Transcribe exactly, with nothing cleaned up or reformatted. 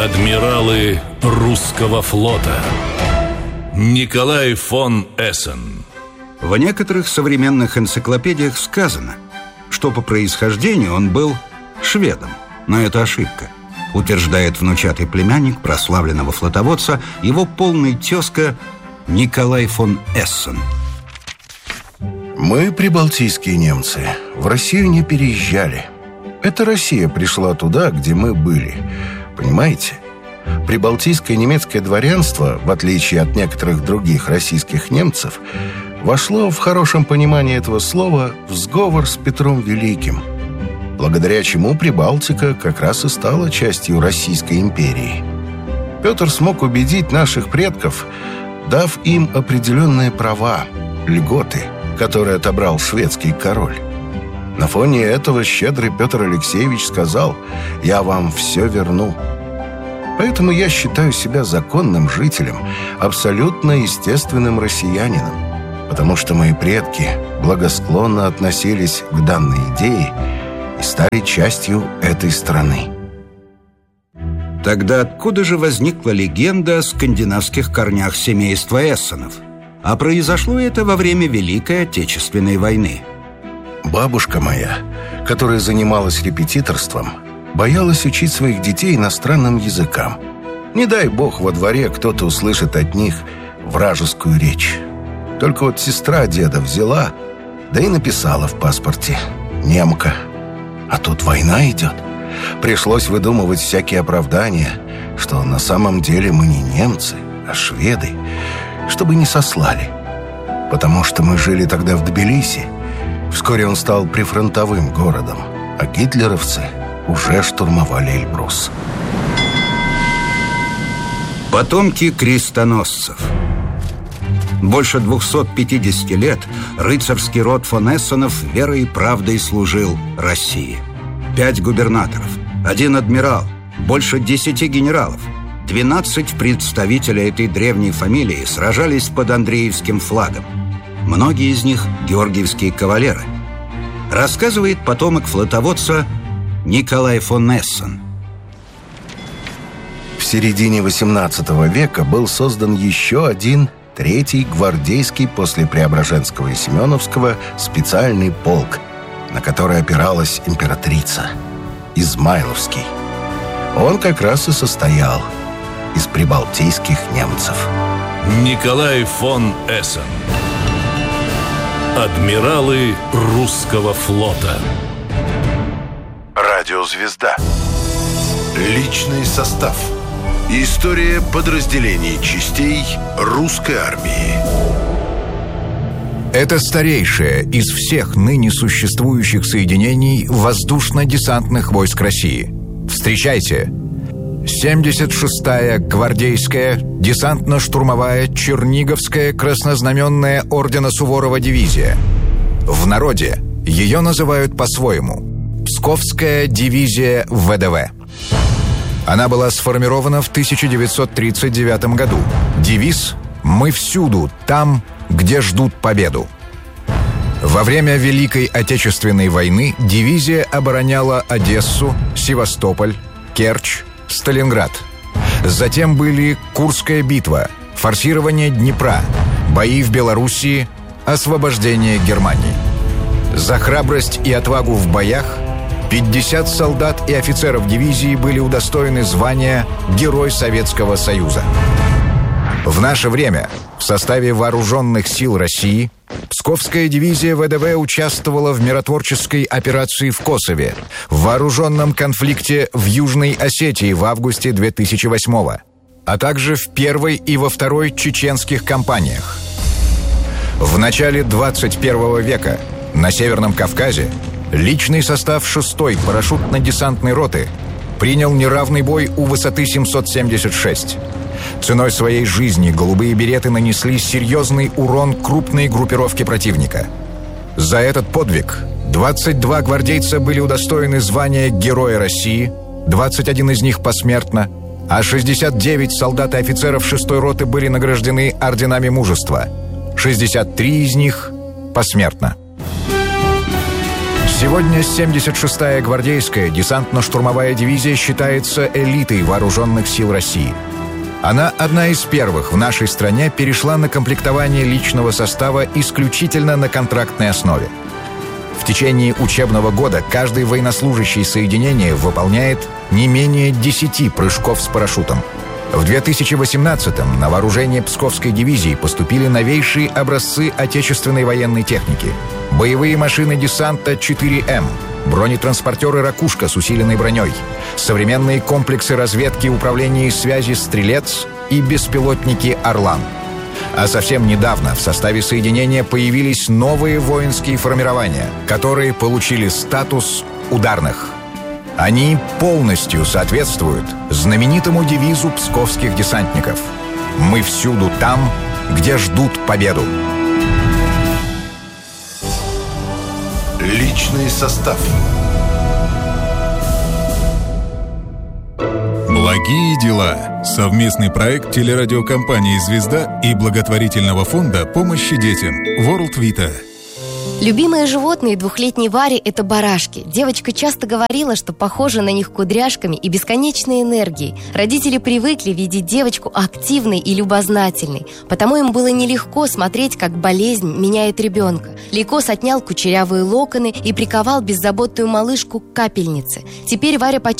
Адмиралы русского флота. Николай фон Эссен. В некоторых современных энциклопедиях сказано, что по происхождению он был шведом. Но это ошибка. Утверждает внучатый племянник прославленного флотоводца, его полный тезка Николай фон Эссен. Мы, прибалтийские немцы, в Россию не переезжали. Это Россия пришла туда, где мы были. Понимаете? Прибалтийское немецкое дворянство, в отличие от некоторых других российских немцев, вошло в хорошем понимании этого слова в сговор с Петром Великим, благодаря чему Прибалтика как раз и стала частью Российской империи. Петр смог убедить наших предков, дав им определенные права, льготы, которые отобрал шведский король. На фоне этого щедрый Петр Алексеевич сказал: «Я вам все верну». Поэтому я считаю себя законным жителем, абсолютно естественным россиянином, потому что мои предки благосклонно относились к данной идее и стали частью этой страны. Тогда откуда же возникла легенда о скандинавских корнях семейства Эссенов? А произошло это во время Великой Отечественной войны. Бабушка моя, которая занималась репетиторством, боялась учить своих детей иностранным языкам. Не дай бог во дворе кто-то услышит от них вражескую речь. Только вот сестра деда взяла, да и написала в паспорте «немка». А тут война идет. Пришлось выдумывать всякие оправдания, что на самом деле мы не немцы, а шведы, чтобы не сослали. Потому что мы жили тогда в Тбилиси. Вскоре он стал прифронтовым городом, а гитлеровцы уже штурмовали Эльбрус. Потомки крестоносцев. Больше двухсот пятидесяти лет рыцарский род фон Эссенов верой и правдой служил России. Пять губернаторов, один адмирал, больше десяти генералов, двенадцать представителей этой древней фамилии сражались под Андреевским флагом. Многие из них – георгиевские кавалеры. Рассказывает потомок флотоводца Николай фон Эссен. В середине восемнадцатого века был создан еще один, третий гвардейский после Преображенского и Семеновского специальный полк, на который опиралась императрица – Измайловский. Он как раз и состоял из прибалтийских немцев. Николай фон Эссен. Адмиралы русского флота. Радиозвезда. Личный состав. История подразделений частей русской армии. Это старейшее из всех ныне существующих соединений воздушно-десантных войск России. Встречайте! семьдесят шестая гвардейская десантно-штурмовая Черниговская краснознаменная ордена Суворова дивизия. В народе ее называют по-своему Псковская дивизия вэ дэ вэ. Она была сформирована в тысяча девятьсот тридцать девятом году. Девиз «Мы всюду, там, где ждут победу». Во время Великой Отечественной войны дивизия обороняла Одессу, Севастополь, Керчь, Сталинград. Затем были Курская битва, форсирование Днепра, бои в Белоруссии, освобождение Германии. За храбрость и отвагу в боях пятьдесят солдат и офицеров дивизии были удостоены звания Герой Советского Союза. В наше время в составе Вооруженных сил России Псковская дивизия вэ дэ вэ участвовала в миротворческой операции в Косове, в вооруженном конфликте в Южной Осетии в августе две тысячи восьмого, а также в первой и во второй чеченских кампаниях. В начале двадцать первого века на Северном Кавказе личный состав шестой парашютно-десантной роты принял неравный бой у высоты семьсот семьдесят шесть. Ценой своей жизни голубые береты нанесли серьезный урон крупной группировке противника. За этот подвиг двадцать два гвардейца были удостоены звания Героя России, двадцать один из них посмертно, а шестьдесят девять солдат и офицеров шестой роты были награждены орденами мужества, шестьдесят три из них посмертно. Сегодня семьдесят шестая гвардейская десантно-штурмовая дивизия считается элитой вооруженных сил России. Она одна из первых в нашей стране перешла на комплектование личного состава исключительно на контрактной основе. В течение учебного года каждый военнослужащий соединения выполняет не менее десяти прыжков с парашютом. В две тысячи восемнадцатом на вооружение Псковской дивизии поступили новейшие образцы отечественной военной техники. Боевые машины десанта четыре эм, бронетранспортеры «Ракушка» с усиленной броней, современные комплексы разведки, управления и связи «Стрелец» и беспилотники «Орлан». А совсем недавно в составе соединения появились новые воинские формирования, которые получили статус ударных. Они полностью соответствуют знаменитому девизу псковских десантников: «Мы всюду там, где ждут победу». Личный состав. Благие дела. Совместный проект телерадиокомпании «Звезда» и благотворительного фонда помощи детям World Vita. Любимые животные двухлетней Вари – это барашки. Девочка часто говорила, что похожа на них кудряшками и бесконечной энергией. Родители привыкли видеть девочку активной и любознательной, потому им было нелегко смотреть, как болезнь меняет ребенка. Лейкоз отнял кучерявые локоны и приковал беззаботную малышку к капельнице. Теперь Варя почти